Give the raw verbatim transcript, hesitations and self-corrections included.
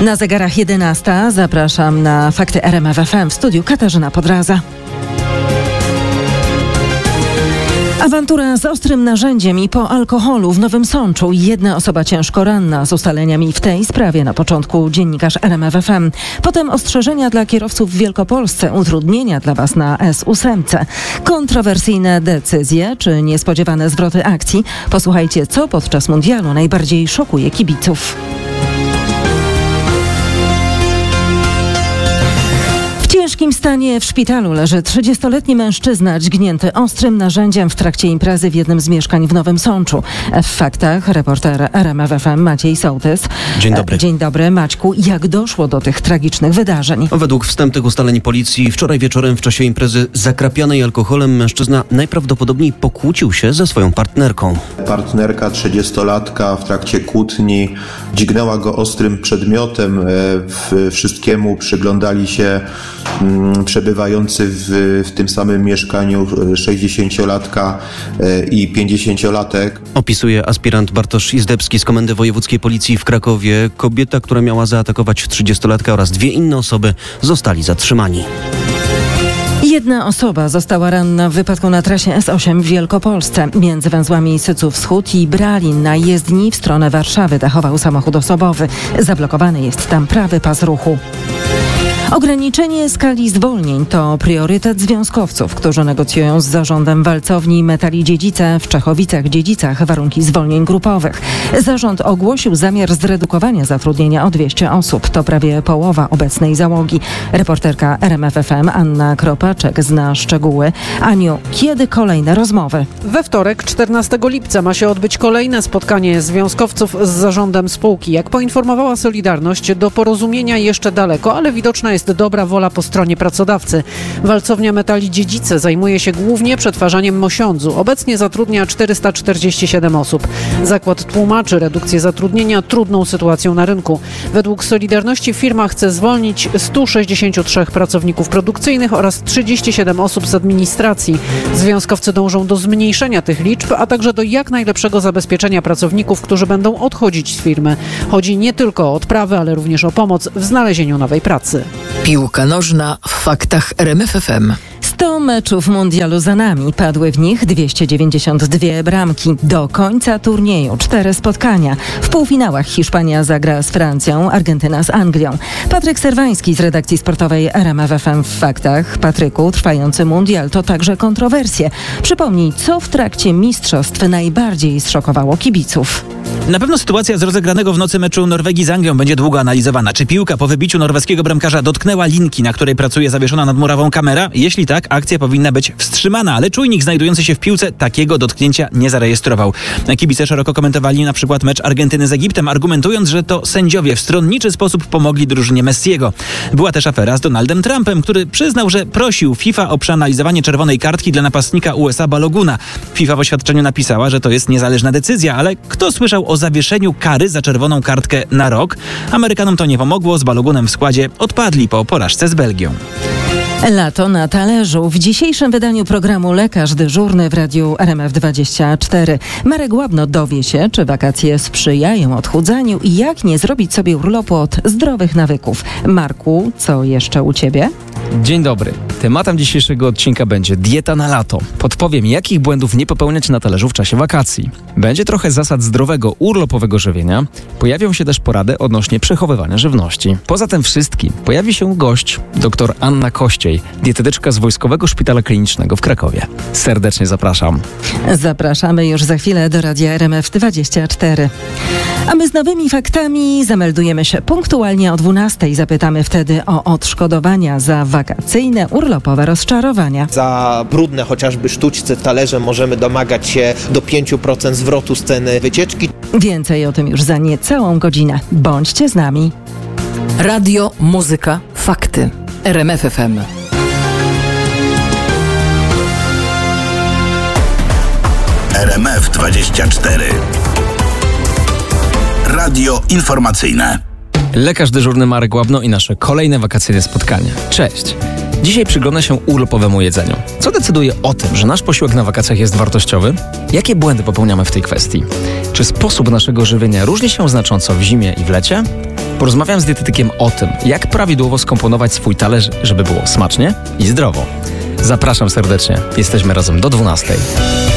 Na zegarach jedenasta. Zapraszam na Fakty R M F F M. W studiu Katarzyna Podraza. Awantura z ostrym narzędziem i po alkoholu w Nowym Sączu. Jedna osoba ciężko ranna. Z ustaleniami w tej sprawie na początku dziennikarz R M F F M. Potem ostrzeżenia dla kierowców w Wielkopolsce, utrudnienia dla Was na S osiem. Kontrowersyjne decyzje czy niespodziewane zwroty akcji. Posłuchajcie, co podczas mundialu najbardziej szokuje kibiców. W ciężkim stanie w szpitalu leży trzydziestoletni mężczyzna dźgnięty ostrym narzędziem w trakcie imprezy w jednym z mieszkań w Nowym Sączu. W faktach reporter R M F F M Maciej Sołtys. Dzień dobry. Dzień dobry, Maćku. Jak doszło do tych tragicznych wydarzeń? Według wstępnych ustaleń policji wczoraj wieczorem w czasie imprezy zakrapianej alkoholem mężczyzna najprawdopodobniej pokłócił się ze swoją partnerką. Partnerka trzydziestolatka w trakcie kłótni dźgnęła go ostrym przedmiotem. W wszystkiemu przyglądali się przebywający w, w tym samym mieszkaniu sześćdziesięciolatka i pięćdziesięciolatek. Opisuje aspirant Bartosz Izdebski z Komendy Wojewódzkiej Policji w Krakowie. Kobieta, która miała zaatakować trzydziestolatka oraz dwie inne osoby zostali zatrzymani. Jedna osoba została ranna w wypadku na trasie S osiem w Wielkopolsce. Między węzłami Syców Wschód i Bralin na jezdni w stronę Warszawy dachował samochód osobowy. Zablokowany jest tam prawy pas ruchu. Ograniczenie skali zwolnień to priorytet związkowców, którzy negocjują z zarządem walcowni Metali Dziedzice w Czechowicach-Dziedzicach warunki zwolnień grupowych. Zarząd ogłosił zamiar zredukowania zatrudnienia o dwieście osób. To prawie połowa obecnej załogi. Reporterka R M F F M Anna Kropaczek zna szczegóły. Aniu, kiedy kolejne rozmowy? We wtorek, czternastego lipca, ma się odbyć kolejne spotkanie związkowców z zarządem spółki. Jak poinformowała Solidarność, do porozumienia jeszcze daleko, ale widoczna jest dobra wola po stronie pracodawcy. Walcownia Metali Dziedzice zajmuje się głównie przetwarzaniem mosiądzu. Obecnie zatrudnia czterysta czterdzieści siedem osób. Zakład tłumaczy redukcję zatrudnienia trudną sytuacją na rynku. Według Solidarności firma chce zwolnić stu sześćdziesięciu trzech pracowników produkcyjnych oraz trzydzieści siedem osób z administracji. Związkowcy dążą do zmniejszenia tych liczb, a także do jak najlepszego zabezpieczenia pracowników, którzy będą odchodzić z firmy. Chodzi nie tylko o odprawy, ale również o pomoc w znalezieniu nowej pracy. Piłka nożna w faktach R M F F M. sto meczów mundialu za nami. Padły w nich dwieście dziewięćdziesiąt dwie bramki. Do końca turnieju cztery spotkania. W półfinałach Hiszpania zagra z Francją, Argentyna z Anglią. Patryk Serwański z redakcji sportowej R M F F M w faktach. Patryku, trwający mundial to także kontrowersje. Przypomnij, co w trakcie mistrzostw najbardziej zszokowało kibiców. Na pewno sytuacja z rozegranego w nocy meczu Norwegii z Anglią będzie długo analizowana. Czy piłka po wybiciu norweskiego bramkarza dotknęła linki, na której pracuje zawieszona nad murawą kamera? Jeśli tak, akcja powinna być wstrzymana, ale czujnik znajdujący się w piłce takiego dotknięcia nie zarejestrował. Kibice szeroko komentowali na przykład mecz Argentyny z Egiptem, argumentując, że to sędziowie w stronniczy sposób pomogli drużynie Messiego. Była też afera z Donaldem Trumpem, który przyznał, że prosił FIFA o przeanalizowanie czerwonej kartki dla napastnika U S A Baloguna. FIFA w oświadczeniu napisała, że to jest niezależna decyzja, ale kto słyszał o zawieszeniu kary za czerwoną kartkę na rok? Amerykanom to nie pomogło, z Balogunem w składzie odpadli po porażce z Belgią. Lato na talerzu. W dzisiejszym wydaniu programu Lekarz dyżurny w radiu R M F dwadzieścia cztery. Marek Łabno dowie się, czy wakacje sprzyjają odchudzaniu i jak nie zrobić sobie urlopu od zdrowych nawyków. Marku, co jeszcze u ciebie? Dzień dobry. Tematem dzisiejszego odcinka będzie dieta na lato. Podpowiem, jakich błędów nie popełniać na talerzu w czasie wakacji. Będzie trochę zasad zdrowego, urlopowego żywienia. Pojawią się też porady odnośnie przechowywania żywności. Poza tym wszystkim pojawi się gość, dr Anna Kościej, dietetyczka z Wojskowego Szpitala Klinicznego w Krakowie. Serdecznie zapraszam. Zapraszamy już za chwilę do radia R M F dwadzieścia cztery. A my z nowymi faktami zameldujemy się punktualnie o dwunastej. Zapytamy wtedy o odszkodowania za wakacyjne, urlopowe rozczarowania. Za brudne chociażby sztućce w talerze możemy domagać się do pięć procent zwrotu z ceny wycieczki. Więcej o tym już za niecałą godzinę. Bądźcie z nami. Radio, muzyka, fakty. R M F F M. R M F dwadzieścia cztery. Radio informacyjne. Lekarz dyżurny Marek Łabno i nasze kolejne wakacyjne spotkanie. Cześć! Dzisiaj przygląda się urlopowemu jedzeniu. Co decyduje o tym, że nasz posiłek na wakacjach jest wartościowy? Jakie błędy popełniamy w tej kwestii? Czy sposób naszego żywienia różni się znacząco w zimie i w lecie? Porozmawiam z dietetykiem o tym, jak prawidłowo skomponować swój talerz, żeby było smacznie i zdrowo. Zapraszam serdecznie. Jesteśmy razem do dwunastej.